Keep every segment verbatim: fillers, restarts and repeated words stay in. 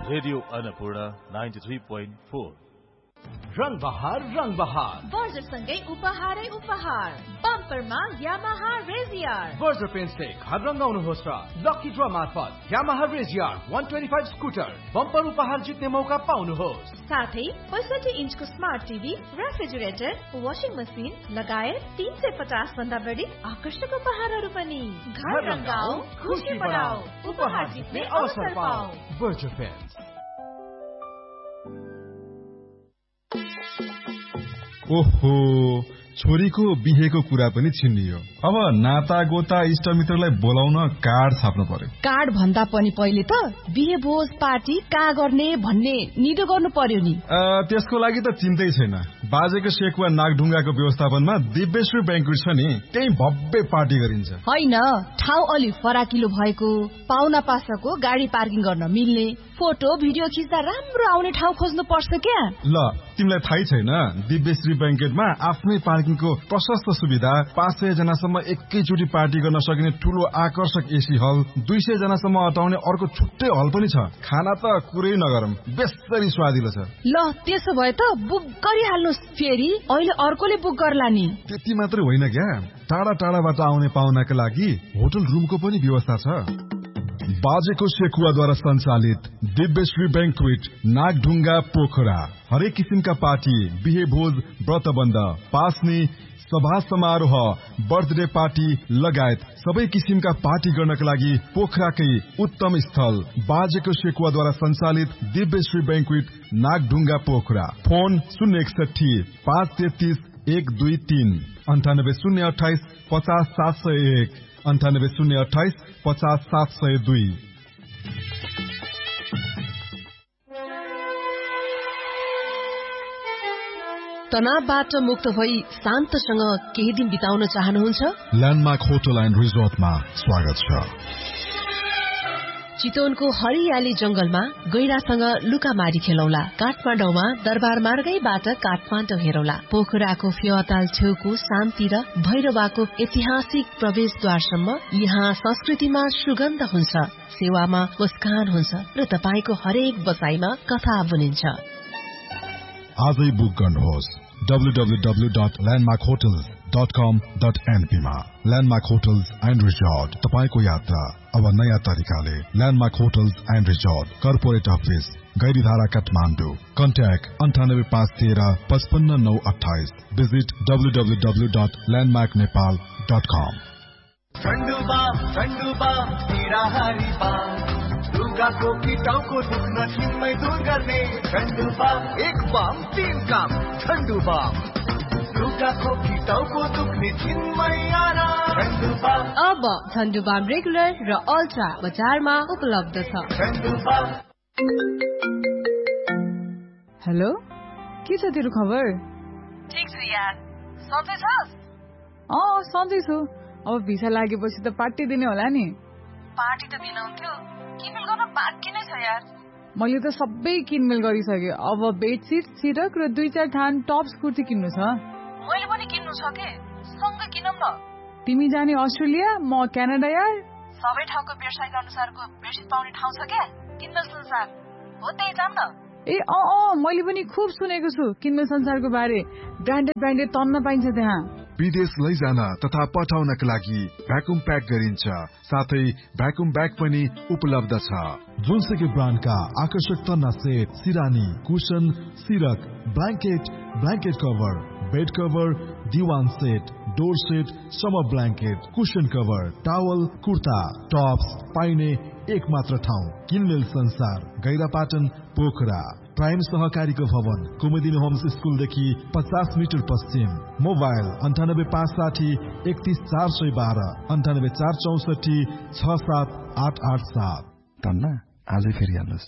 Radio Annapurna ninety three point four. रंग बहार रंग बहार बर्जरसँगै उपहारै उपहार बम्परमा यामाहा रेजियर बर्जर पेन्टले घर रंगाउनुहोस् र लकी ड्र मार्फत Yamaha रेजियर one twenty-five scooter bumper उपहार जित्ने मौका पाउनुहोस्। साथै पैंसठी इन्चको smart TV, refrigerator, washing machine लगायत तीन सय पचास भन्दा बढी आकर्षक उपहारहरू पनि। घर रंगाऊ, खुशी बढाऊ, उपहार जित्ने अवसर पाऊ। Berger pant. ओहो, छोरीको बिहेको कुरा पनि छिन्नियो। अब नाता गोता इष्टमित्रलाई बोलाउन कार्ड छाप्नु पर्यो। कार्ड भन्दा पनि पहिले त बिहे भोज पार्टी कहाँ गर्ने भन्ने निडो गर्नु पर्यो नि। त्यसको लागि त चिन्तै छैन। बाजेको सेकुवा नागढुङ्गाको व्यवस्थापनमा दिव्यश्री ब्याङ्क्वेट छ नि, त्यही भव्य पार्टी गरिन्छ। होइन, ठाउँ अलि फराकिलो भएको, पाहुना पासाको गाडी पार्किङ गर्न मिल्ने, फोटो भिडियो खिच्दा राम्रो आउने ठाउँ खोज्नु पर्छ क्या। ल, तिमीलाई थाहै छैन, दिव्यश्री ब्याङ्केटमा आफ्नै पार्किङको प्रशस्त सुविधा, पाँच सय जनासम्म एकैचोटि पार्टी गर्न सकिने ठूलो आकर्षक एसी हल, दुई सय जनासम्म अटाउने अर्को छुट्टै हल पनि छ। खाना त कुरै नगरौँ, बेसरी स्वादिलो छ। ल, त्यसो भए त बुक गरिहाल्नु। फेरि अहिले अर्कोले बुक गर्ला नि। त्यति मात्रै होइन क्या, टाढा टाढाबाट आउने पाहुनाका लागि होटल रुमको पनि व्यवस्था छ। बाजेको सेकुवाद्वारा सञ्चालित दिव्यश्री ब्याङ्क्वेट नागढुङ्गा पोखरा हरेक किसिमका पार्टी, बिहे भोज, व्रतबन्ध, पास्नी, सभा समारोह, बर्थडे पार्टी लगायत सबै किसिमका पार्टी गर्नका लागि पोखराकै उत्तम स्थल बाजेको सेकुवाद्वारा सञ्चालित दिव्यश्री ब्याङ्क्वेट नागढुङ्गा पोखरा। फोन शून्य एकसठी पाँच तेत्तीस एक दुई तीन, अन्ठानब्बे शून्य अठाइस पचास सात सय एक, अन्ठानब्बे शून्य अठाइस पचास सात सय दुई। तनावबाट मुक्त भई शान्तसँग केही दिन बिताउन चाहनुहुन्छ? ल्यान्डमार्क होटल एन्ड रिजोर्टमा स्वागत छ। चितवनको हरियाली जंगलमा गैरासँग लुकामारी खेलौला, काठमाडौँमा दरबार मार्गैबाट काठमाडौँ हेरौला, पोखराको फेवाताल छेउको शान्ति र भैरवाको ऐतिहासिक प्रवेशद्वारसम्म यहाँ संस्कृतिमा सुगन्ध हुन्छ, सेवामा मुस्कान हुन्छ र तपाईको हरेक बसाईमा कथा बुनिन्छ। आजै बुक गर्नुहोस् W W W dot landmark hotels dot कम डट एनपी मा। ल्यान्डमार्क होटल्स एन्ड रिजोर्ट, तपाईको यात्रा अब नयाँ तरिकाले। Landmark hotels and resort, corporate office, Gairidhara, Kathmandu. Contact अन्ठानब्बे पाँच तेह्र पचपन्न नौ अठाइस। Visit W W W dot landmark Nepal dot कम। ठण्डुबा ठण्डुबा निराहारी बा, लुगाको किटाउको दुख्न छिनमै दूर गर्ने ठण्डुबा, एक बाम तीन काम ठण्डुबा, लुगाको किटाउको दुख्ने छिनमै आराम ठण्डुबा। अब ठण्डुबाम रेगुलर र अल्ट्रा बजारमा उपलब्ध छ। ठण्डुबा। हेलो, के छ तेरो खबर? ठीक छु यार, सधैँ छस्? अँ, सधैँ छु। अब भिसा लागेपछि त पार्टी दिने होला नि। पार्टी त दिनुहुन्थ्यो, किनमेल गर्न बाँकी नै छ यार। मैले त सबै किनमेल गरिसकेँ। अब बेडसिट, सिरक र दुई चार थान टप्स कुर्ती किन्नु छ। मैले पनि किन्नु छ के, सँगै किनौँ न। तिमी जाने अस्ट्रेलिया, म क्यानाडा यार। सबै ठाउँको व्यवसायिक अनुसारको बेडसिट पाउने ठाउँ छ क्या, किनमेल संसार हो, त्यही जाम न। ए अँ अँ, मैले पनि खुब सुनेको छु किनमेल संसारको बारे। ब्रान्डेड ब्रान्डेड तन्न पाइन्छ त्यहाँ। विदेश लैजान तथा पठाउनका लागि भ्याकुम प्याक गरिन्छ, साथै भ्याकुम ब्याग पनि उपलब्ध छ। जुनसुकै ब्रान्डका आकर्षक तन्ना set, सिरानी, cushion, सिरक, blanket, blanket cover, bed cover, दिवान set, door set, summer blanket, cushion cover, towel, kurta, Tops पाइने एक मात्र ठाउँ किनमेल संसार, गैरापाटन, पोखरा। प्राइम सहकारीको भवन, कुमुदिनी होम्स स्कुलदेखि पचास मिटर पश्चिम। मोबाइल अन्ठानब्बे पाँच साठी एकतिस चार सय बाह्र, अन्ठानब्बे चार चौसठी छ सात आठ आठ सात। तन्ना आजै फेरि हाल्नुहोस्।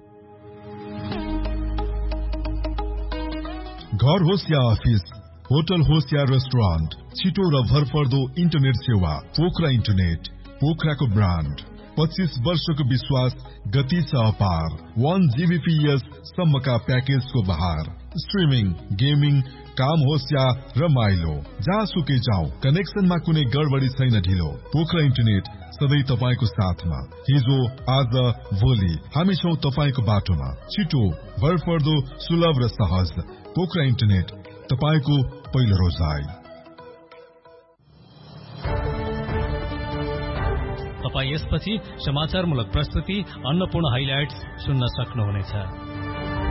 घर होस् या अफिस, होटल होस् या रेस्टुरेन्ट, छिटो र भरपर्दो इन्टरनेट सेवा पोखरा इन्टरनेट, पोखराको ब्रान्ड। पच्चीस वर्षको विश्वास, गति छ अपार। वन जीबीपीएस सम्मका प्याकेजको बहार। स्ट्रिमिङ, गेमिङ, काम होस् या रमाइलो, जहाँसुकै जाउँ कनेक्सनमा कुनै गडबडी छैन ढिलो। पोखरा इन्टरनेट सधैँ तपाईँको साथमा। हिजो, आज, भोलि हामी छौं तपाईँको बाटोमा। छिटो, भरपर्दो, सुलभ र सहज। पोखरा इन्टरनेट, तपाईँको पहिलो रोजाइ। तपाईँ यसपछि समाचारमूलक प्रस्तुति अन्नपूर्ण हाइलाइट्स सुन्न सक्नुहुनेछ।